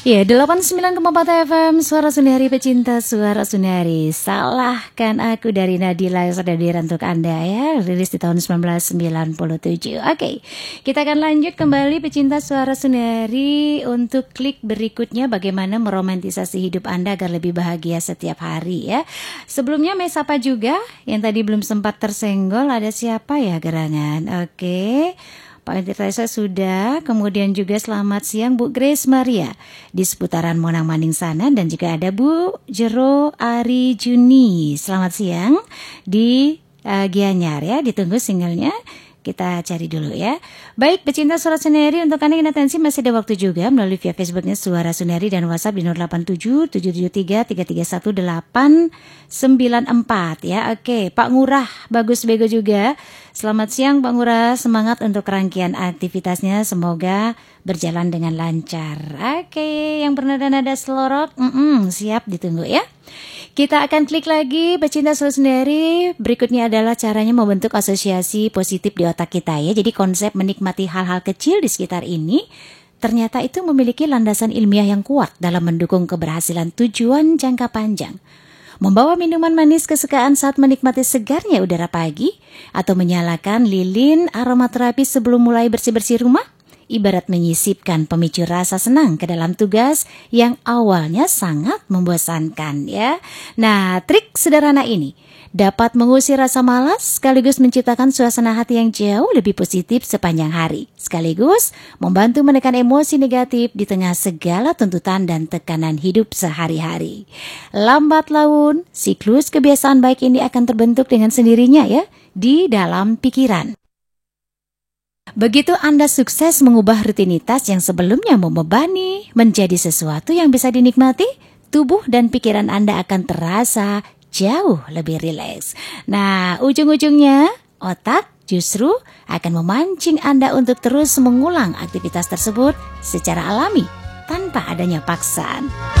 Ya, 89,4 FM Suara Sunari pecinta Suara Sunari. Salahkan Aku dari Nadila yang sudah untuk Anda ya, rilis di tahun 1997. Oke, kita akan lanjut kembali pecinta Suara Sunari untuk klik berikutnya, bagaimana meromantisasi hidup Anda agar lebih bahagia setiap hari ya. Sebelumnya Mes apa juga yang tadi belum sempat tersenggol, ada siapa ya gerangan? Oke, Pak Entirtaisa sudah, kemudian juga selamat siang Bu Grace Maria di seputaran Monang Maning sana, dan juga ada Bu Jero Ari Juni. Selamat siang di Gianyar ya, ditunggu singlenya. Kita cari dulu ya. Baik, pecinta Suara Sunari, untuk Anda yang atensi masih ada waktu juga melalui via Facebooknya Suara Sunari dan WhatsApp di 087 773 331 894 ya. Oke, Pak Ngurah Bagus Bego juga. Selamat siang Pak Ngurah, semangat untuk rangkaian aktivitasnya, semoga berjalan dengan lancar. Oke, yang bernada-nada selorok, siap, ditunggu ya. Kita akan klik lagi pecinta Suara Sunari. Berikutnya adalah caranya membentuk asosiasi positif di otak kita ya. Jadi konsep menikmati hal-hal kecil di sekitar ini ternyata itu memiliki landasan ilmiah yang kuat dalam mendukung keberhasilan tujuan jangka panjang. Membawa minuman manis kesukaan saat menikmati segarnya udara pagi, atau menyalakan lilin aromaterapi sebelum mulai bersih-bersih rumah, ibarat menyisipkan pemicu rasa senang ke dalam tugas yang awalnya sangat membosankan ya. Nah, trik sederhana ini dapat mengusir rasa malas sekaligus menciptakan suasana hati yang jauh lebih positif sepanjang hari, sekaligus membantu menekan emosi negatif di tengah segala tuntutan dan tekanan hidup sehari-hari. Lambat laun, siklus kebiasaan baik ini akan terbentuk dengan sendirinya ya di dalam pikiran. Begitu Anda sukses mengubah rutinitas yang sebelumnya membebani menjadi sesuatu yang bisa dinikmati, tubuh dan pikiran Anda akan terasa jauh lebih rileks. Nah, ujung-ujungnya otak justru akan memancing Anda untuk terus mengulang aktivitas tersebut secara alami tanpa adanya paksaan.